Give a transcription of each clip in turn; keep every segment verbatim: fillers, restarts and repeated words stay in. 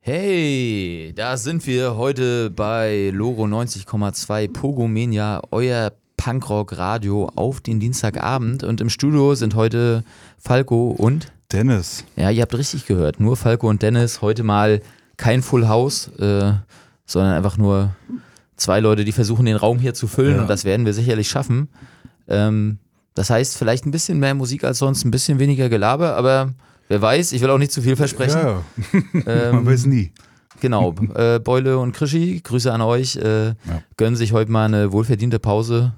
Hey, da sind wir heute bei Loro neunzig Komma zwei Pogomania, euer Punkrock-Radio auf den Dienstagabend. Und im Studio sind heute Falco und Dennis. Ja, ihr habt richtig gehört, nur Falco und Dennis. Heute mal kein Full House, äh, sondern einfach nur zwei Leute, die versuchen, den Raum hier zu füllen. Ja. Und das werden wir sicherlich schaffen. Ähm, das heißt, vielleicht ein bisschen mehr Musik als sonst, ein bisschen weniger Gelaber, aber wer weiß, ich will auch nicht zu viel versprechen. Ja, ähm, man weiß nie. Genau, äh, Beule und Krischi, Grüße an euch, äh, ja. gönnen sich heute mal eine wohlverdiente Pause.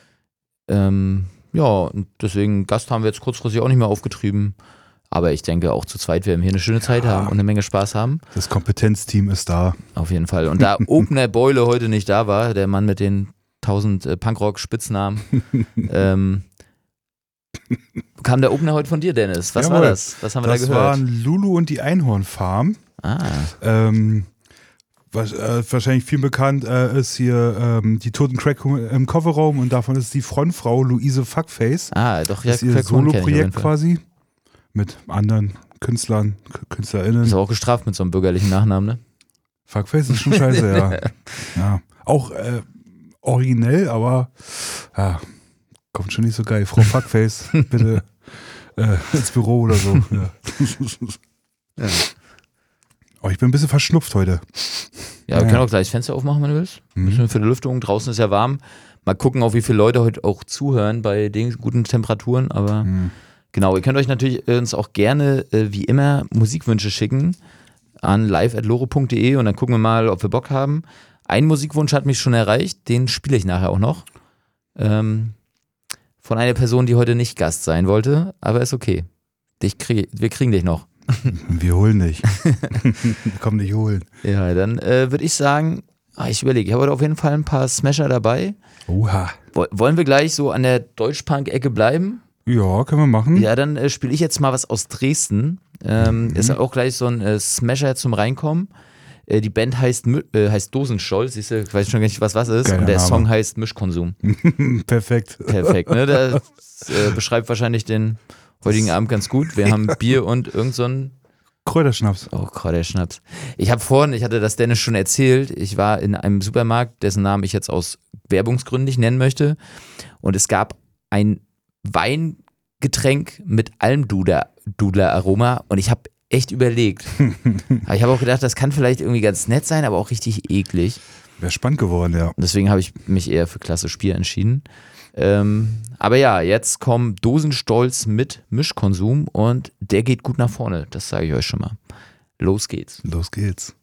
Ähm, ja, und deswegen Gast haben wir jetzt kurzfristig auch nicht mehr aufgetrieben. Aber ich denke, auch zu zweit werden wir hier eine schöne Zeit ja. haben und eine Menge Spaß haben. Das Kompetenzteam ist da. Auf jeden Fall. Und da Opener Beule heute nicht da war, der Mann mit den tausend äh, Punkrock-Spitznamen, ähm, kam der Opener heute von dir, Dennis. Was Jawohl. war das? Was haben wir das da gehört? Das waren Lulu und die Einhornfarm. Ah. Ähm, was, äh, wahrscheinlich viel bekannt äh, ist hier ähm, die Toten Crack im Coverraum und davon ist die Frontfrau Luise Fuckface. Ah, doch, ja, das ist ihr Solo-Projekt quasi. Mit anderen Künstlern, KünstlerInnen. Ist auch gestraft mit so einem bürgerlichen Nachnamen, ne? Fuckface ist schon scheiße, ja. ja. Auch äh, originell, aber ja, kommt schon nicht so geil. Frau Fuckface, bitte äh, ins Büro oder so. Ja. ja. Oh, ich bin ein bisschen verschnupft heute. Ja, wir ja. können auch gleich das Fenster aufmachen, wenn du willst. Mhm. Bisschen für die Lüftung. Draußen ist ja warm. Mal gucken, auch wie viele Leute heute auch zuhören bei den guten Temperaturen, aber mhm. Genau, ihr könnt euch natürlich uns auch gerne, äh, wie immer, Musikwünsche schicken an live at loro punkt de und dann gucken wir mal, ob wir Bock haben. Ein Musikwunsch hat mich schon erreicht, den spiele ich nachher auch noch. Ähm, von einer Person, die heute nicht Gast sein wollte, aber ist okay. Dich krieg, wir kriegen dich noch. Wir holen dich. Wir kommen dich holen. Ja, dann äh, würde ich sagen, ah, ich überlege, ich habe heute auf jeden Fall ein paar Smasher dabei. Oha. Wollen wir gleich so an der Deutschpunk-Ecke bleiben? Ja, können wir machen. Ja, dann äh, spiele ich jetzt mal was aus Dresden. Ähm, mhm. Ist auch gleich so ein äh, Smasher zum Reinkommen. Äh, die Band heißt, äh, heißt Dosenstolz. Siehst du, ich weiß schon gar nicht, was was ist. Geiler Und der Name. Song heißt Mischkonsum. Perfekt. Perfekt, ne? Das äh, beschreibt wahrscheinlich den heutigen Abend ganz gut. Wir haben Bier und irgend so ein Kräuterschnaps. Oh, Kräuterschnaps. Ich habe vorhin, ich hatte das Dennis schon erzählt, ich war in einem Supermarkt, dessen Namen ich jetzt aus Werbungsgründen nicht nennen möchte. Und es gab ein Weingetränk mit Almdudler-Aroma und ich habe echt überlegt. Aber ich habe auch gedacht, das kann vielleicht irgendwie ganz nett sein, aber auch richtig eklig. Wäre spannend geworden, ja. Deswegen habe ich mich eher für klassisch Bier entschieden. Ähm, aber ja, jetzt kommt Dosenstolz mit Mischkonsum und der geht gut nach vorne, das sage ich euch schon mal. Los geht's. Los geht's.